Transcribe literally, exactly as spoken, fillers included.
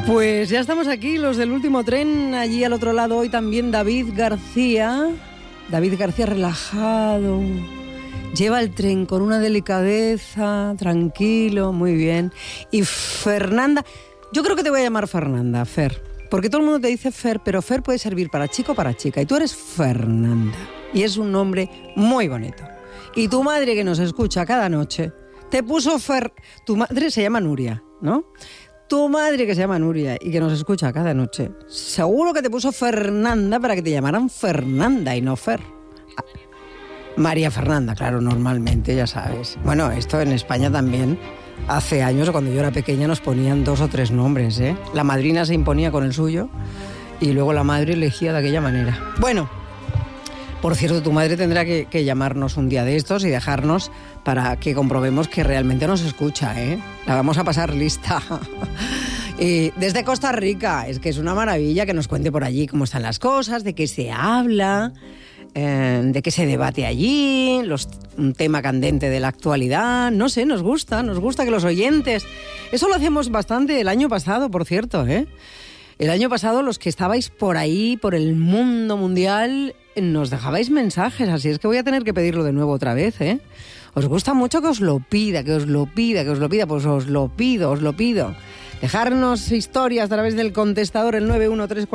Pues ya estamos aquí, los del último tren. Allí al otro lado hoy también David García. David García relajado. Lleva el tren con una delicadeza, tranquilo, muy bien. Y Fernanda, yo creo que te voy a llamar Fernanda, Fer. Porque todo el mundo te dice Fer, pero Fer puede servir para chico o para chica. Y tú eres Fernanda. Y es un nombre muy bonito. Y tu madre que nos escucha cada noche, te puso Fer... Tu madre se llama Nuria, ¿no? Tu madre que se llama Nuria y que nos escucha cada noche, seguro que te puso Fernanda para que te llamaran Fernanda y no Fer. Ah, María Fernanda, claro, normalmente, ya sabes. Bueno, esto en España también. Hace años, cuando yo era pequeña, nos ponían dos o tres nombres, ¿eh? La madrina se imponía con el suyo y luego la madre elegía de aquella manera. Bueno, por cierto, tu madre tendrá que, que llamarnos un día de estos y dejarnos para que comprobemos que realmente nos escucha, ¿eh? La vamos a pasar lista. Y desde Costa Rica, es que es una maravilla que nos cuente por allí cómo están las cosas, de qué se habla, eh, de qué se debate allí, los, un tema candente de la actualidad. No sé, nos gusta, nos gusta que los oyentes... Eso lo hacemos bastante el año pasado, por cierto, ¿eh? El año pasado los que estabais por ahí, por el mundo mundial, nos dejabais mensajes, así es que voy a tener que pedirlo de nuevo otra vez, ¿eh? Os gusta mucho que os lo pida, que os lo pida, que os lo pida, pues os lo pido, os lo pido. Dejarnos historias a través del contestador, el nueve uno tres cuatro.